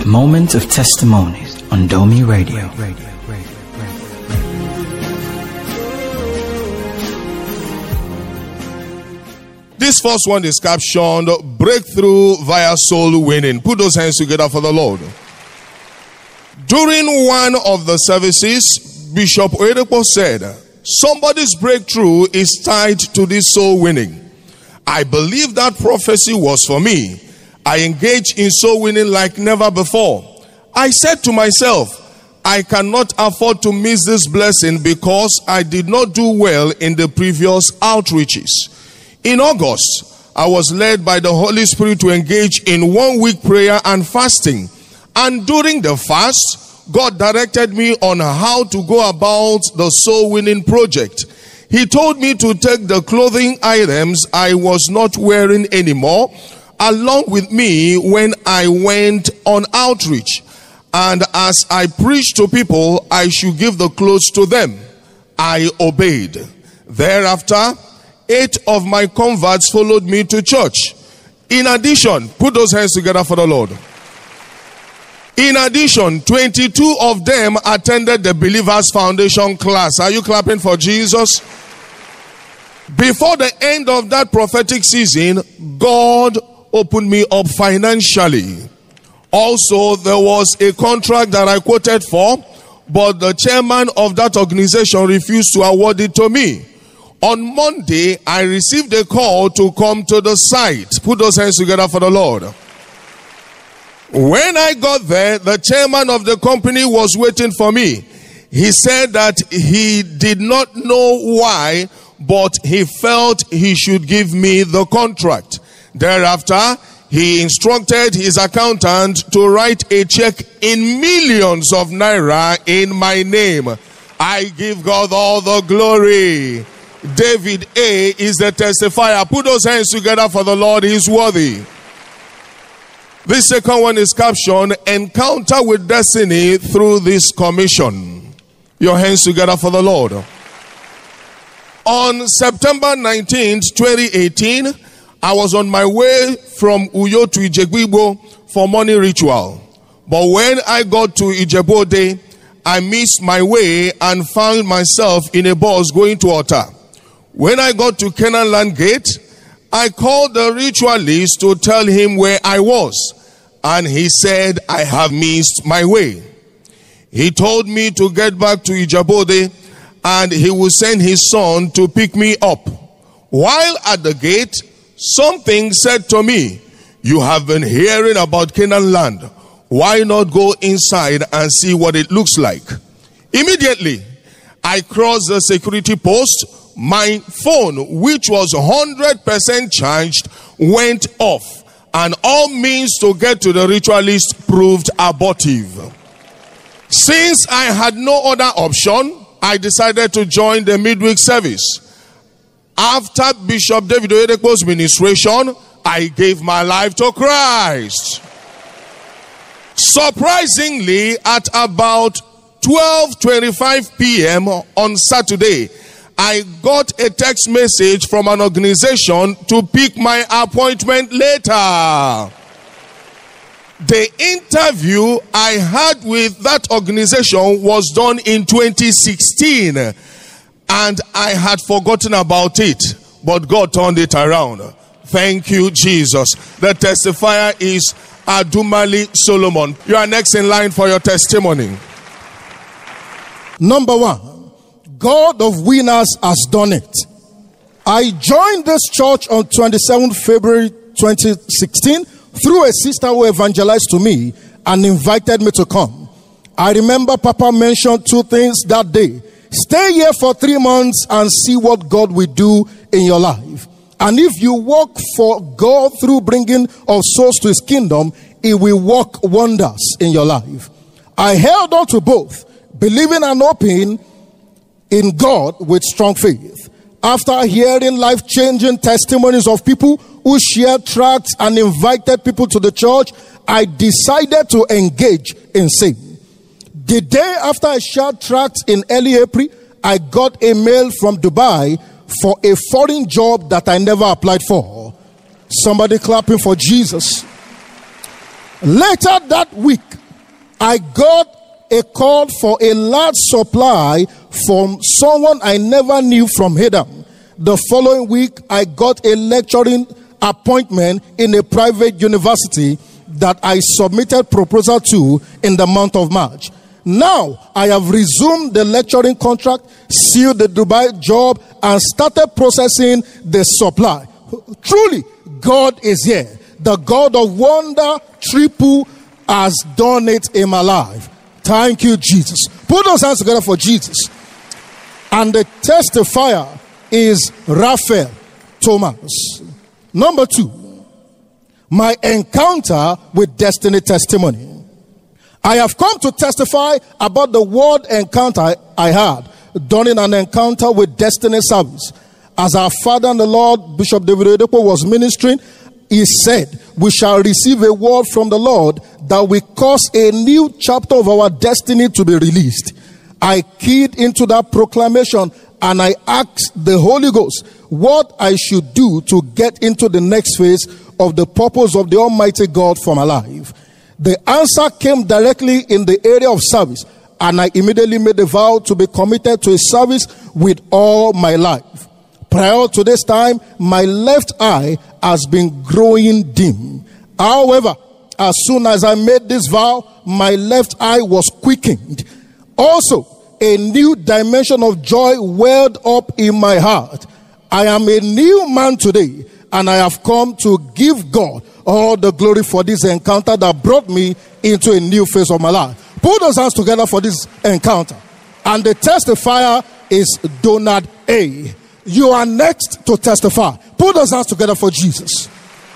Moment of Testimonies on Domi Radio. This first one is captioned Breakthrough via Soul Winning. Put those hands together for the Lord. During one of the services, Bishop Oyedepo said, somebody's breakthrough is tied to this soul winning. I believe that prophecy was for me. I engaged in soul winning like never before. I said to myself, I cannot afford to miss this blessing because I did not do well in the previous outreaches. In August, I was led by the Holy Spirit to engage in 1 week prayer and fasting. And during the fast, God directed me on how to go about the soul winning project. He told me to take the clothing items I was not wearing anymore along with me when I went on outreach. And as I preached to people, I should give the clothes to them. I obeyed. Thereafter, 8 of my converts followed me to church. In addition, put those hands together for the Lord. In addition, 22 of them attended the Believers Foundation class. Are you clapping for Jesus? Before the end of that prophetic season, God opened me up financially. Also, there was a contract that I quoted for, but the chairman of that organization refused to award it to me. On Monday, I received a call to come to the site. Put those hands together for the Lord. When I got there, the chairman of the company was waiting for me. He said that he did not know why, but he felt he should give me the contract. Thereafter, he instructed his accountant to write a check in millions of naira in my name. I give God all the glory. David A. is the testifier. Put those hands together for the Lord. He is worthy. This second one is captioned Encounter with Destiny through this commission. Your hands together for the Lord. On September 19th, 2018, I was on my way from Uyo to Ijebu for morning ritual. But when I got to Ijebu, I missed my way and found myself in a bus going to Ota. When I got to Canaan Land Gate, I called the ritualist to tell him where I was. And he said, I have missed my way. He told me to get back to Ijebu and he will send his son to pick me up. While at the gate, something said to me, you have been hearing about Canaan land. Why not go inside and see what it looks like? Immediately, I crossed the security post. My phone, which was 100% charged, went off. And all means to get to the ritualist proved abortive. Since I had no other option, I decided to join the midweek service. After Bishop David Oyedepo's ministration, I gave my life to Christ. Surprisingly, at about 12:25 p.m. on Saturday, I got a text message from an organization to pick my appointment later. The interview I had with that organization was done in 2016. And I had forgotten about it, but God turned it around. Thank you, Jesus. The testifier is Adumali Solomon. You are next in line for your testimony. Number 1, God of winners has done it. I joined this church on 27th February 2016 through a sister who evangelized to me and invited me to come. I remember Papa mentioned 2 things that day. Stay here for 3 months and see what God will do in your life. And if you work for God through bringing of souls to his kingdom, it will work wonders in your life. I held on to both, believing and hoping in God with strong faith. After hearing life-changing testimonies of people who shared tracts and invited people to the church, I decided to engage in same. The day after I shared tracts in early April, I got a mail from Dubai for a foreign job that I never applied for. Somebody clapping for Jesus. Later that week, I got a call for a large supply from someone I never knew from Hedam. The following week, I got a lecturing appointment in a private university that I submitted proposal to in the month of March. Now, I have resumed the lecturing contract, sealed the Dubai job, and started processing the supply. Truly, God is here. The God of wonder, triple, has done it in my life. Thank you, Jesus. Put those hands together for Jesus. And the testifier is Raphael Thomas. Number 2, my encounter with destiny testimony. I have come to testify about the word encounter I had during an encounter with destiny service. As our father and the Lord, Bishop David Oyedepo, was ministering, he said, we shall receive a word from the Lord that will cause a new chapter of our destiny to be released. I keyed into that proclamation and I asked the Holy Ghost what I should do to get into the next phase of the purpose of the Almighty God for my life. The answer came directly in the area of service, and I immediately made a vow to be committed to a service with all my life. Prior to this time, my left eye has been growing dim. However, as soon as I made this vow, my left eye was quickened. Also, a new dimension of joy welled up in my heart. I am a new man today, and I have come to give God all the glory for this encounter that brought me into a new phase of my life. Put those hands together for this encounter. And the testifier is Donald A. You are next to testify. Put those hands together for Jesus.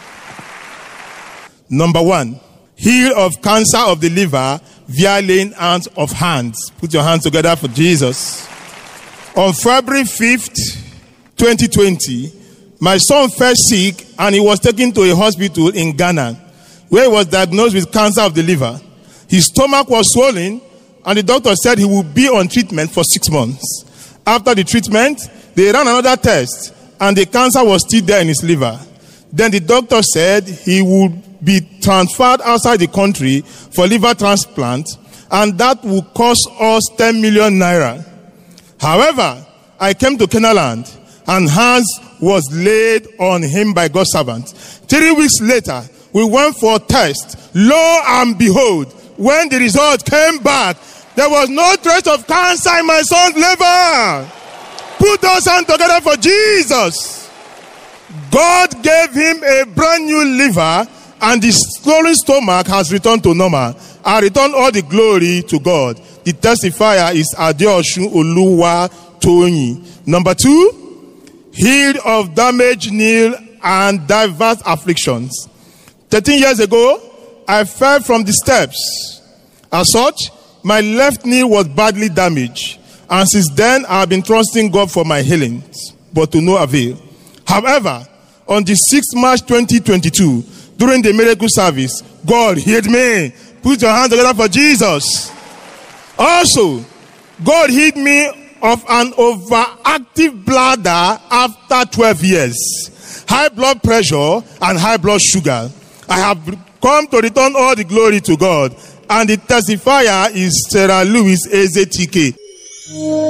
Number 1, healed of cancer of the liver via laying hands of hands. Put your hands together for Jesus. On February 5th, 2020, my son fell sick and he was taken to a hospital in Ghana where he was diagnosed with cancer of the liver. His stomach was swollen and the doctor said he would be on treatment for 6 months. After the treatment, they ran another test and the cancer was still there in his liver. Then the doctor said he would be transferred outside the country for liver transplant and that would cost us 10 million naira. However, I came to Kenaland and hands was laid on him by God's servant. 3 weeks later, we went for a test. Lo and behold, when the result came back, there was no trace of cancer in my son's liver. Put those hands together for Jesus. God gave him a brand new liver and the swollen stomach has returned to normal. I return all the glory to God. The testifier is Adeosun Oluwa Tony. Number 2, healed of damaged knee and diverse afflictions. 13 years ago, I fell from the steps. As such, my left knee was badly damaged. And since then, I have been trusting God for my healings, but to no avail. However, on the 6th March 2022, during the miracle service, God healed me. Put your hands together for Jesus. Also, God healed me of an overactive bladder after 12 years, high blood pressure and high blood sugar. I have come to return all the glory to God, and the testifier is Sarah Louis Ezetike.